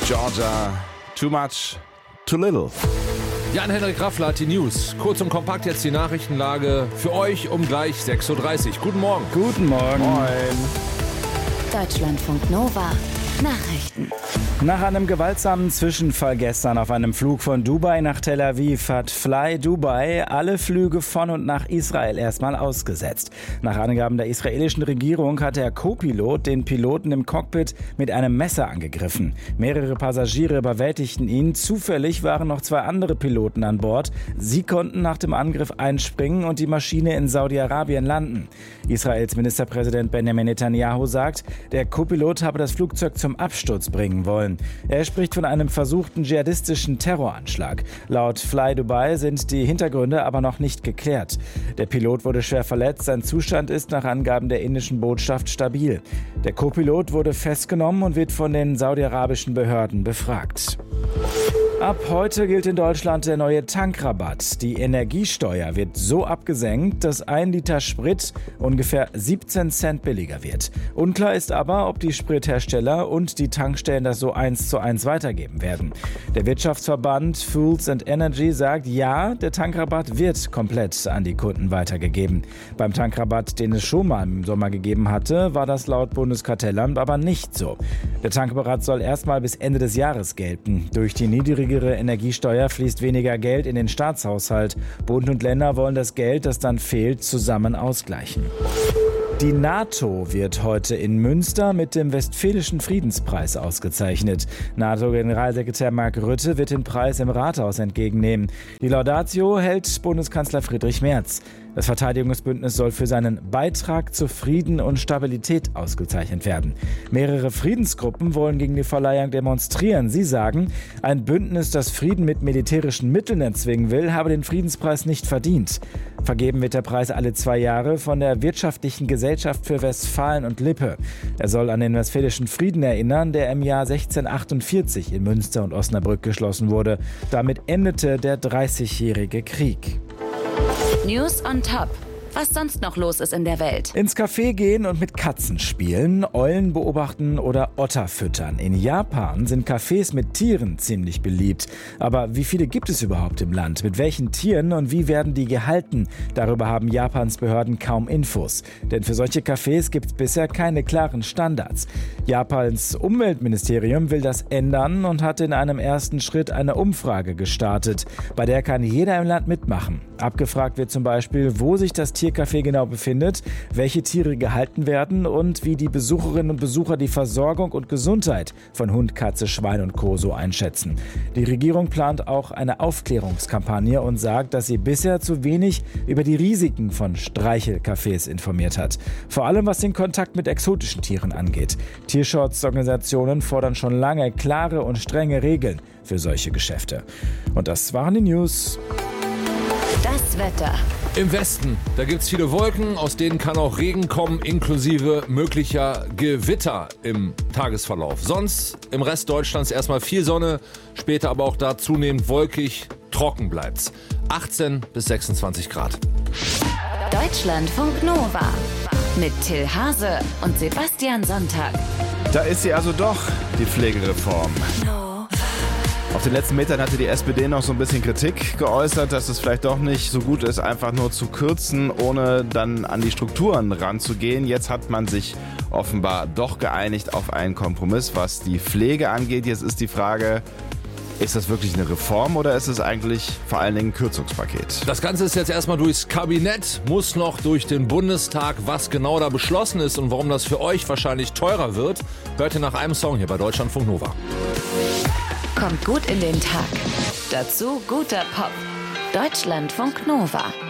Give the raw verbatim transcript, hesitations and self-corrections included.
Georgia, too much, too little. Jan-Henrik Raffler hat die News. Kurz und kompakt jetzt die Nachrichtenlage für euch um gleich sechs Uhr dreißig. Guten Morgen. Guten Morgen. Moin. Deutschlandfunk Nova. Nachrichten. Nach einem gewaltsamen Zwischenfall gestern auf einem Flug von Dubai nach Tel Aviv hat Fly Dubai alle Flüge von und nach Israel erstmal ausgesetzt. Nach Angaben der israelischen Regierung hat der Co-Pilot den Piloten im Cockpit mit einem Messer angegriffen. Mehrere Passagiere überwältigten ihn. Zufällig waren noch zwei andere Piloten an Bord. Sie konnten nach dem Angriff einspringen und die Maschine in Saudi-Arabien landen. Israels Ministerpräsident Benjamin Netanyahu sagt, der Co-Pilot habe das Flugzeug zum Absturz bringen wollen. Er spricht von einem versuchten dschihadistischen Terroranschlag. Laut Fly Dubai sind die Hintergründe aber noch nicht geklärt. Der Pilot wurde schwer verletzt. Sein Zustand ist nach Angaben der indischen Botschaft stabil. Der Co-Pilot wurde festgenommen und wird von den saudi-arabischen Behörden befragt. Ab heute gilt in Deutschland der neue Tankrabatt. Die Energiesteuer wird so abgesenkt, dass ein Liter Sprit ungefähr siebzehn Cent billiger wird. Unklar ist aber, ob die Sprithersteller und die Tankstellen das so eins zu eins weitergeben werden. Der Wirtschaftsverband Fuels and Energy sagt, ja, der Tankrabatt wird komplett an die Kunden weitergegeben. Beim Tankrabatt, den es schon mal im Sommer gegeben hatte, war das laut Bundeskartellamt aber nicht so. Der Tankrabatt soll erstmal bis Ende des Jahres gelten. Durch die niedrige Energiesteuer fließt weniger Geld in den Staatshaushalt. Bund und Länder wollen das Geld, das dann fehlt, zusammen ausgleichen. Die NATO wird heute in Münster mit dem Westfälischen Friedenspreis ausgezeichnet. NATO-Generalsekretär Mark Rutte wird den Preis im Rathaus entgegennehmen. Die Laudatio hält Bundeskanzler Friedrich Merz. Das Verteidigungsbündnis soll für seinen Beitrag zu Frieden und Stabilität ausgezeichnet werden. Mehrere Friedensgruppen wollen gegen die Verleihung demonstrieren. Sie sagen, ein Bündnis, das Frieden mit militärischen Mitteln erzwingen will, habe den Friedenspreis nicht verdient. Vergeben wird der Preis alle zwei Jahre von der Wirtschaftlichen Gesellschaft für Westfalen und Lippe. Er soll an den Westfälischen Frieden erinnern, der im Jahr sechzehnhundertachtundvierzig in Münster und Osnabrück geschlossen wurde. Damit endete der dreißigjährige Krieg. News on Top. Was sonst noch los ist in der Welt. Ins Café gehen und mit Katzen spielen, Eulen beobachten oder Otter füttern. In Japan sind Cafés mit Tieren ziemlich beliebt. Aber wie viele gibt es überhaupt im Land? Mit welchen Tieren und wie werden die gehalten? Darüber haben Japans Behörden kaum Infos. Denn für solche Cafés gibt es bisher keine klaren Standards. Japans Umweltministerium will das ändern und hat in einem ersten Schritt eine Umfrage gestartet. Bei der kann jeder im Land mitmachen. Abgefragt wird zum Beispiel, wo sich das Tiercafé genau befindet, welche Tiere gehalten werden und wie die Besucherinnen und Besucher die Versorgung und Gesundheit von Hund, Katze, Schwein und Co. so einschätzen. Die Regierung plant auch eine Aufklärungskampagne und sagt, dass sie bisher zu wenig über die Risiken von Streichelcafés informiert hat. Vor allem was den Kontakt mit exotischen Tieren angeht. Tierschutzorganisationen fordern schon lange klare und strenge Regeln für solche Geschäfte. Und das waren die News. Das Wetter. Im Westen, da gibt es viele Wolken, aus denen kann auch Regen kommen, inklusive möglicher Gewitter im Tagesverlauf. Sonst im Rest Deutschlands erstmal viel Sonne, später aber auch da zunehmend wolkig, trocken bleibt's. achtzehn bis sechsundzwanzig Grad. Deutschlandfunk Nova mit Till Hase und Sebastian Sonntag. Da ist sie also doch, die Pflegereform. Auf den letzten Metern hatte die S P D noch so ein bisschen Kritik geäußert, dass es vielleicht doch nicht so gut ist, einfach nur zu kürzen, ohne dann an die Strukturen ranzugehen. Jetzt hat man sich offenbar doch geeinigt auf einen Kompromiss, was die Pflege angeht. Jetzt ist die Frage, ist das wirklich eine Reform oder ist es eigentlich vor allen Dingen ein Kürzungspaket? Das Ganze ist jetzt erstmal durchs Kabinett, muss noch durch den Bundestag. Was genau da beschlossen ist und warum das für euch wahrscheinlich teurer wird, hört ihr nach einem Song hier bei Deutschlandfunk Nova. Kommt gut in den Tag. Dazu guter Pop. Deutschlandfunk Nova.